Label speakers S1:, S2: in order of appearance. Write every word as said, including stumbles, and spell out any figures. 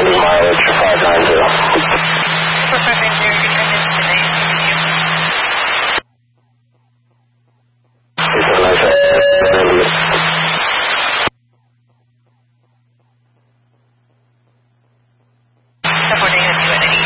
S1: mileage five nine zero.
S2: For five nine zero, your time is tonight. Supporting a two and an